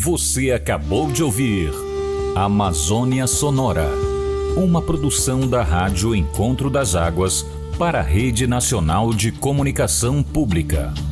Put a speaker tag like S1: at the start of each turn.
S1: Você acabou de ouvir Amazônia Sonora, uma produção da Rádio Encontro das Águas para a Rede Nacional de Comunicação Pública.